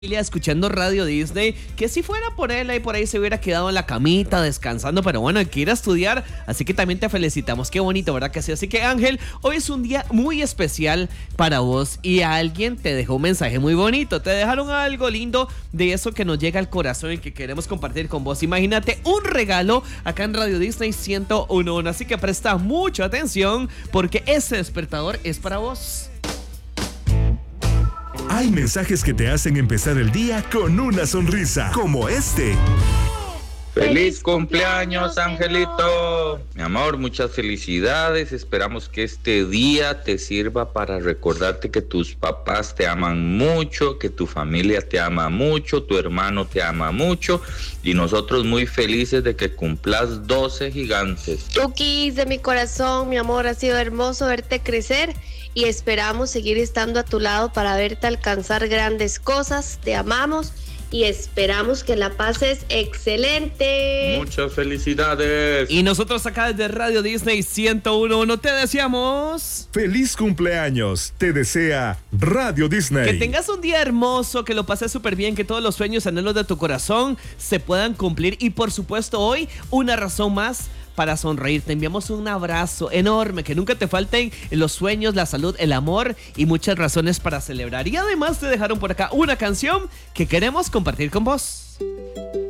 Escuchando Radio Disney, que si fuera por él, ahí por ahí se hubiera quedado en la camita descansando, pero bueno, hay que ir a estudiar, así que también te felicitamos. Qué bonito, ¿verdad que sí? Así que Ángel, hoy es un día muy especial para vos y alguien te dejó un mensaje muy bonito, te dejaron algo lindo de eso que nos llega al corazón y que queremos compartir con vos. Imagínate un regalo acá en Radio Disney 101, así que presta mucha atención porque ese despertador es para vos. Hay mensajes que te hacen empezar el día con una sonrisa, como este. ¡Feliz cumpleaños, Angelito! Mi amor, muchas felicidades. Esperamos que este día te sirva para recordarte que tus papás te aman mucho, que tu familia te ama mucho, tu hermano te ama mucho y nosotros muy felices de que cumplas 12 gigantes. Tukis de mi corazón, mi amor, ha sido hermoso verte crecer y esperamos seguir estando a tu lado para verte alcanzar grandes cosas. Te amamos y esperamos que la pases excelente. Muchas felicidades. Y nosotros acá desde Radio Disney 101 te deseamos ¡Feliz cumpleaños! Te desea Radio Disney. que tengas un día hermoso, que lo pases súper bien, que todos los sueños, anhelos de tu corazón se puedan cumplir y por supuesto hoy una razón más para sonreír. Te enviamos un abrazo enorme, que nunca te falten los sueños, la salud, el amor y muchas razones para celebrar. Y además te dejaron por acá una canción que queremos compartir con vos.